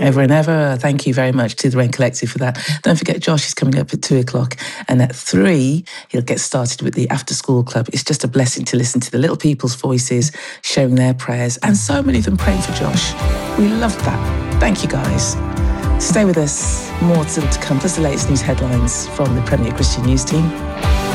Ever and ever. Thank you very much to the Rain Collective for that. Don't forget, Josh is coming up at 2:00, and at 3, he'll get started with the After School Club. It's just a blessing to listen to the little people's voices, sharing their prayers, and so many of them praying for Josh. We love that. Thank you, guys. Stay with us. More still to come, plus the latest news headlines from the Premier Christian News team.